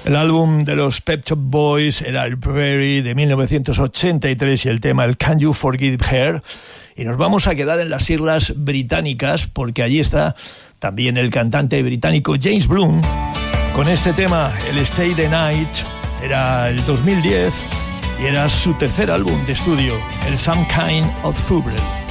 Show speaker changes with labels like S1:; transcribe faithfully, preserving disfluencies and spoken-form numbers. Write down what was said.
S1: El álbum de los Pet Shop Boys era el Prairie de mil novecientos ochenta y tres y el tema el Can You Forgive Her. Y nos vamos a quedar en las Islas Británicas porque allí está también el cantante británico James Blunt con este tema, el Stay the Night. Era el dos mil diez y era su tercer álbum de estudio, el Some Kind of Funeral.